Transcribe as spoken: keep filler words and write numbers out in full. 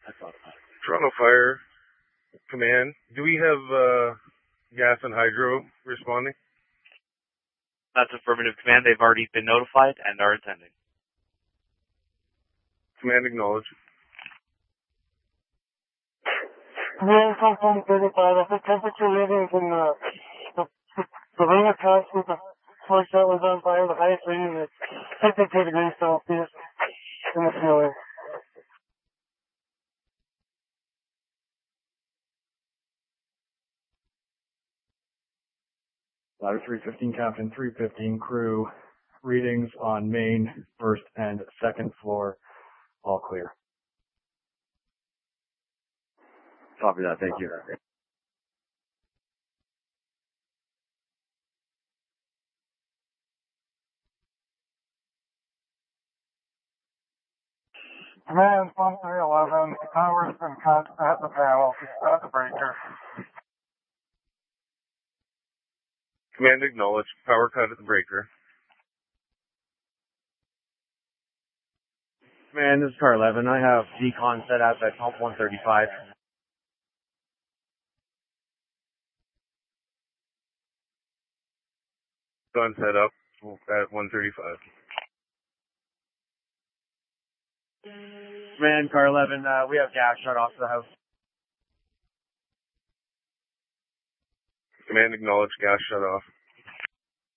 Toronto Fire Command, do we have uh, gas and hydro responding? That's affirmative, Command. They've already been notified and are attending. Command acknowledged. Command Compound thirty-five, the temperature readings in the, the, the ring attached with the torch that was on fire, the highest reading is fifty-two degrees Celsius in the ceiling. Ladder three fifteen, Captain three fifteen, crew, readings on main, first, and second floor, all clear. Copy that, thank you. Command one three eleven, the power's been cut at the panel, at the breaker. Command acknowledged. Power cut at the breaker. Command, this is Car eleven. I have decon set up at pump one thirty-five. Gun set up at one thirty-five. Command, Car eleven, uh, we have gas shut off to the house. Command acknowledged. Gas shut off.